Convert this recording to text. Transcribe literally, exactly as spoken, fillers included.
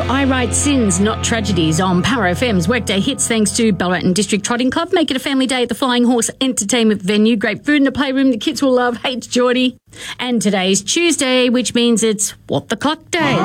I Write Sins, Not Tragedies on Power F M's Workday Hits, thanks to Ballarat District Trotting Club. Make it a family day at the Flying Horse Entertainment Venue. Great food in the playroom the kids will love. Hey, it's Geordie. And today's Tuesday, which means it's What the Clock Day.